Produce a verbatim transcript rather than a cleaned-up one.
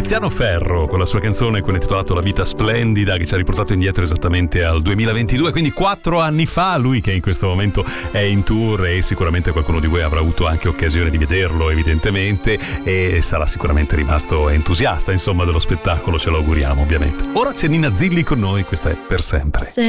Tiziano Ferro con la sua canzone, quella intitolata La vita splendida, che ci ha riportato indietro esattamente al duemilaventidue, quindi quattro anni fa. Lui che in questo momento è in tour e sicuramente qualcuno di voi avrà avuto anche occasione di vederlo evidentemente e sarà sicuramente rimasto entusiasta insomma dello spettacolo, ce lo auguriamo ovviamente. Ora c'è Nina Zilli con noi, questa è Per Sempre.